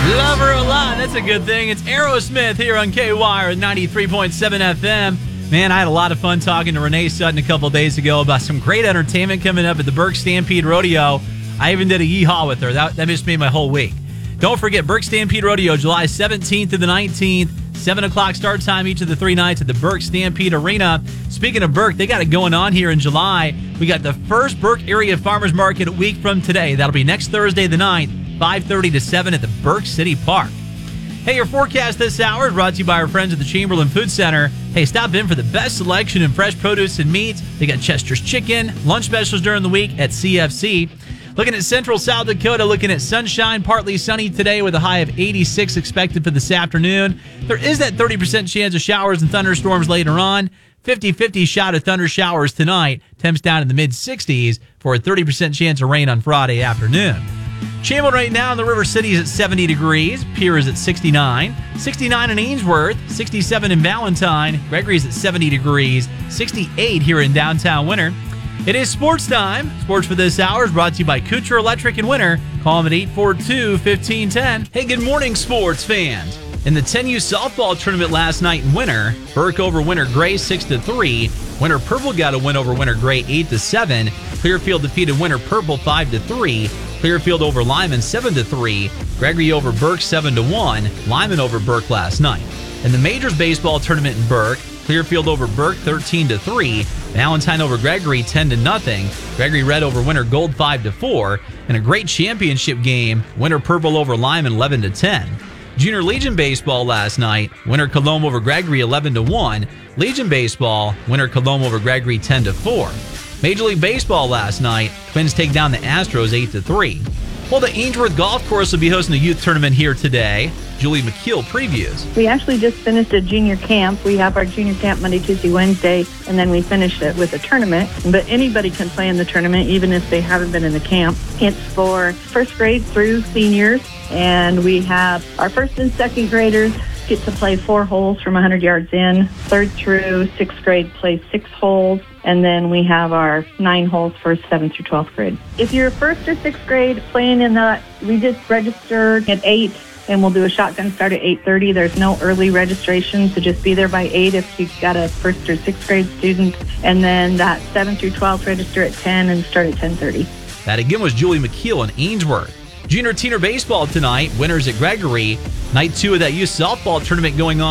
Love her a lot. That's a good thing. It's Aerosmith here on KWire 93.7 FM. Man, I had a lot of fun talking to Renee Sutton a couple days ago about some great entertainment coming up at the Burke Stampede Rodeo. I even did a yeehaw with her. That just made my whole week. Don't forget, Burke Stampede Rodeo, July 17th to the 19th. 7 o'clock start time each of the 3 nights at the Burke Stampede Arena. Speaking of Burke, they got it going on here in July. We got the first Burke Area Farmers Market a week from today. That'll be next Thursday the 9th, 5:30 to 7 at the Burke City Park. Hey, your forecast this hour is brought to you by our friends at the Chamberlain Food Center. Hey, stop in for the best selection in fresh produce and meats. They got Chester's Chicken, lunch specials during the week at CFC. Looking at central South Dakota, looking at sunshine, partly sunny today with a high of 86 expected for this afternoon. There is that 30% chance of showers and thunderstorms later on. 50-50 shot of thunder showers tonight. Temps down in the mid-60s for a 30% chance of rain on Friday afternoon. Chamberlain right now in the River City is at 70 degrees. Pierre is at 69. 69 in Ainsworth. 67 in Valentine. Gregory is at 70 degrees. 68 here in downtown Winter. It is sports time. Sports for this hour is brought to you by Kucher Electric in Winter. Call them at 842-1510. Hey, good morning, sports fans. In the 10U softball tournament last night in Winter, Burke over Winter Gray 6-3. Winter Purple got a win over Winter Gray 8-7. Clearfield defeated Winter Purple 5-3. Clearfield over Lyman 7-3. Gregory over Burke 7-1. Lyman over Burke last night. In the Majors baseball tournament in Burke, Clearfield over Burke 13-3. Valentine over Gregory 10-0. Gregory Red over Winter Gold 5-4. And a great championship game, Winter Purple over Lyman 11-10. Junior Legion baseball last night, Winter Colombe over Gregory 11-1. Legion baseball, Winter Colombe over Gregory 10-4. Major League Baseball last night, Twins take down the Astros 8-3. Well, the Ainsworth Golf Course will be hosting a youth tournament here today. Julie McKeel previews. We actually just finished a junior camp. We have our junior camp Monday, Tuesday, Wednesday, and then we finished it with a tournament. But anybody can play in the tournament, even if they haven't been in the camp. It's for first grade through seniors, and we have our first and second graders get to play 4 holes from 100 yards in. Third through 6th grade play 6 holes. And then we have our 9 holes for 7th through 12th grade. If you're 1st or 6th grade playing in that, we just registered at 8, and we'll do a shotgun start at 8:30. There's no early registration, so just be there by 8 if you've got a 1st or 6th grade student. And then that 7th through 12th register at 10 and start at 10:30. That again was Julie McKeel in Ainsworth. Junior Teener baseball tonight. Winners at Gregory. Night 2 of that youth softball tournament going on